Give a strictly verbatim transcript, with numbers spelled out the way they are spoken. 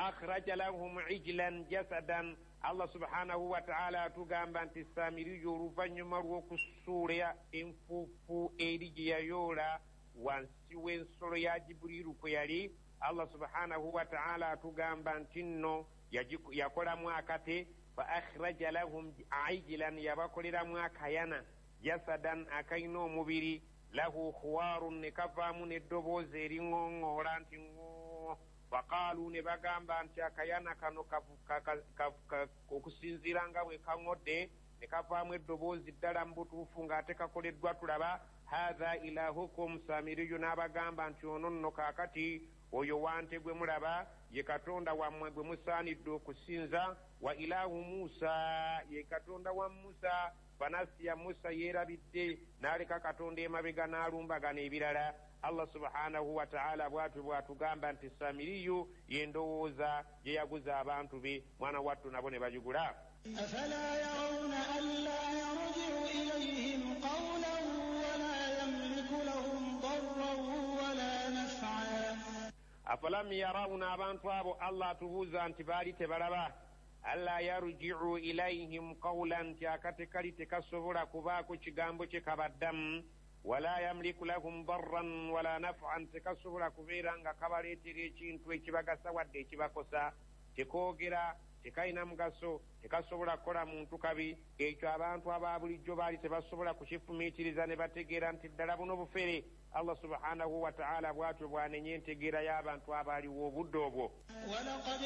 فأخرج لهم عجلا جسدا الله سبحانه وتعالى تغامب أنت السامري رفنما وكسوريا انفوفو إيريجيا يولا وانسوين سوريا جبريل كيالي الله سبحانه وتعالى تغامب أنتنو يقول مواكته فأخرج لهم عجلا يبقل مواكيانا جسدا أكينو مبيري له خوار نكفام ندبو زيرين ورانتين فقالوا نبغام بانتي كيانا كانوا kusinziranga we kangode nekavamwe eddobozi ddala mbutuufu ng'atekakoleddwa tulaba hatha ilahukum samiriyu n'abagamba nti ono nno kaakati oyo wante gwe mulaba ye katonda wammwe gwe musaanidde okusinza wa ilahu musa ye katonda wa musa fanasiya musa yeerabidde n'aleka katonda emabega n'alumbagana ebirala Allah subhanahu wa ta'ala bwatu bwatugamba nti samiriyu yendowooza gye yaguza abantu be mwana wattu nabo ne bajugula afala yarawna alla yarji'u ilayhim qawlan wala yamliku lahum darran wala naf'an afalam yarawna abantu abo Allah tubuuza nti baali tebalaba alla yarji'u ilayhim qawlan tyakate kali tekasobola kubaako kigambo kye kabaddamu wala yamliku lahum darran wala naf'an tekasobola kubeera nga kabaleetera ekintu ekibagasa wadde ekibakosa tekoogera tekayina mugaso tekasobola kukola muntu kabi ekyo abantu aba bulijjo baali tebasobola kukifumiitiriza ne bategeera nti ddala buno bufere Allah subhanahu wa ta'ala bwatyo bwanenye entegeera y'abantu abaaliwo obudde obwo